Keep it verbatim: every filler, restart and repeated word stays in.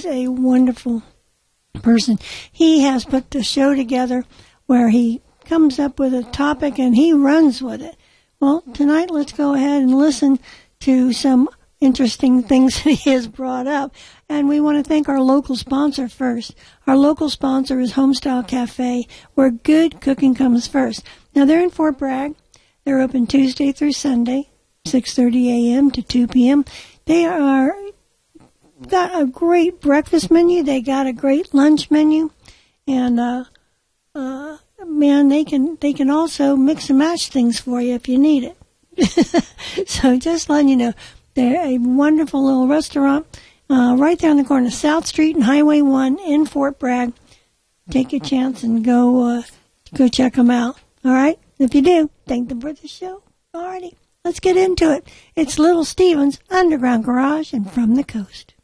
is a wonderful person. He has put the show together where he comes up with a topic and he runs with it. Well, tonight let's go ahead and listen to some interesting things that he has brought up. And we want to thank our local sponsor first. Our local sponsor is Homestyle Cafe, where good cooking comes first. Now, they're in Fort Bragg. They're open Tuesday through Sunday, six thirty a.m. to two p.m. They are got a great breakfast menu. They got a great lunch menu. And, uh, uh, man, they can they can also mix and match things for you if you need it. So just letting you know, they're a wonderful little restaurant uh, right there on the corner of South Street and Highway one in Fort Bragg. Take a chance and go uh, go check them out. All right? If you do, thank them for the show. All righty, let's get into it. It's Little Steven's Underground Garage and From the Coast.